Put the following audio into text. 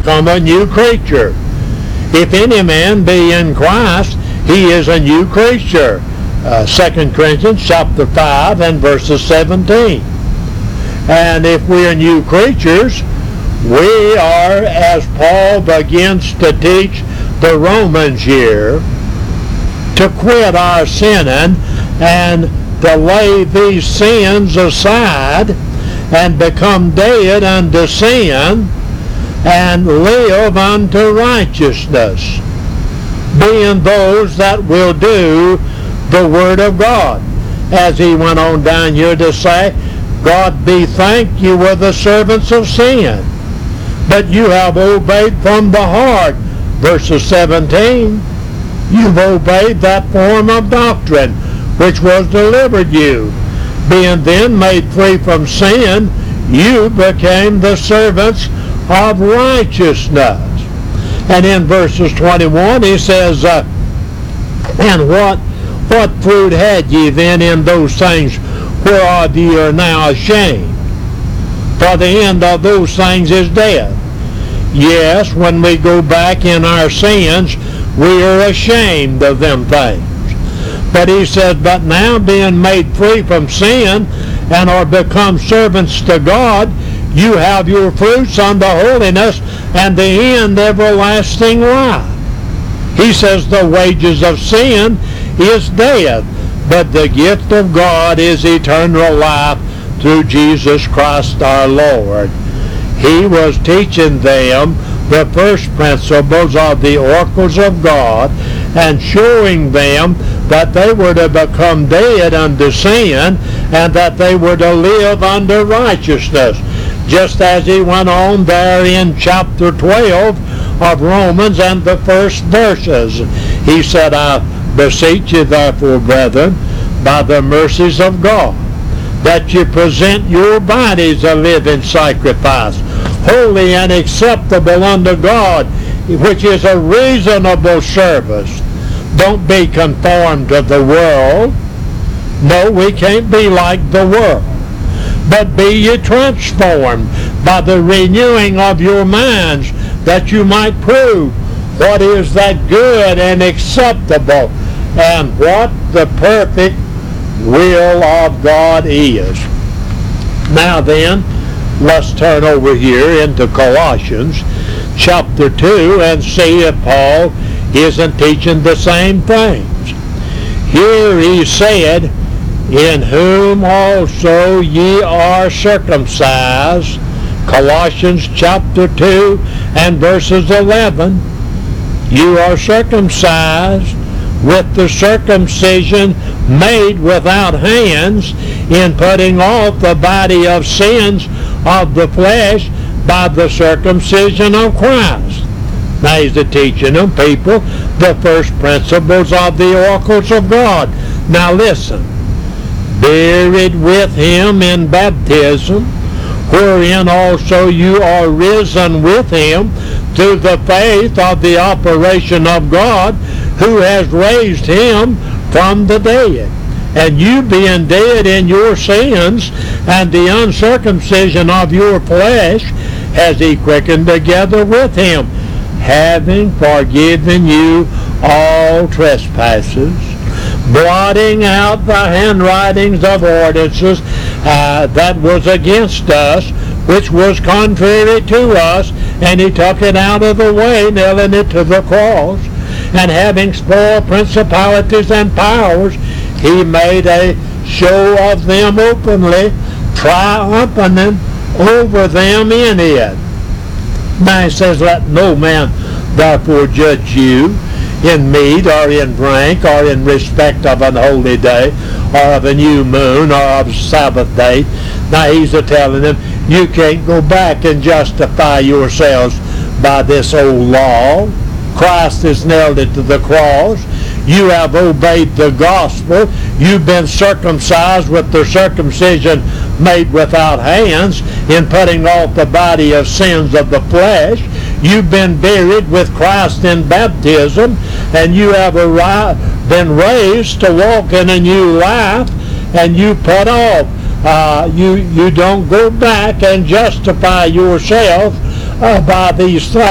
become a new creature. If any man be in Christ, he is a new creature. 2 Corinthians chapter 5 and verses 17. And if we are new creatures, we are, as Paul begins to teach the Romans here, to quit our sinning and to lay these sins aside and become dead unto sin and live unto righteousness, being those that will do the Word of God. As he went on down here to say, God be thanked, you were the servants of sin, but you have obeyed from the heart. Verses 17, you've obeyed that form of doctrine which was delivered you. Being then made free from sin, you became the servants of righteousness. And in verses 21 he says, and what fruit had ye then in those things whereof ye are now ashamed? For the end of those things is death. Yes, when we go back in our sins, we are ashamed of them things. But he says, but now being made free from sin and are become servants to God, you have your fruits unto holiness, and the end everlasting life. He says the wages of sin is death, but the gift of God is eternal life through Jesus Christ our Lord. He was teaching them the first principles of the oracles of God and showing them that they were to become dead unto sin and that they were to live unto righteousness. Just as he went on there in chapter 12 of Romans and the first verses. He said, I beseech you therefore, brethren, by the mercies of God, that you present your bodies a living sacrifice, holy and acceptable unto God, which is a reasonable service. Don't be conformed to the world. No, we can't be like the world. But be ye transformed by the renewing of your minds, that you might prove what is that good and acceptable and what the perfect will of God is. Now then, let's turn over here into Colossians chapter 2 and see if Paul isn't teaching the same things. Here he said, in whom also ye are circumcised, Colossians chapter 2 and verses 11, you are circumcised with the circumcision made without hands, in putting off the body of sins of the flesh by the circumcision of Christ. Now he's teaching them, people, the first principles of the oracles of God. Now listen, buried with him in baptism, wherein also you are risen with him through the faith of the operation of God, who has raised him from the dead. And you being dead in your sins and the uncircumcision of your flesh, has he quickened together with him, having forgiven you all trespasses, blotting out the handwritings of ordinances that was against us, which was contrary to us, and he took it out of the way, nailing it to the cross. And having spoiled principalities and powers, he made a show of them openly, triumphing over them in it. Now he says, let no man therefore judge you in meat or in drink or in respect of an holy day or of a new moon or of a Sabbath day. Now he's telling them, you can't go back and justify yourselves by this old law. Christ has nailed it to the cross. You have obeyed the gospel. You've been circumcised with the circumcision made without hands, in putting off the body of sins of the flesh. You've been buried with Christ in baptism, and you have been raised to walk in a new life, and you put off. You don't go back and justify yourself by these things.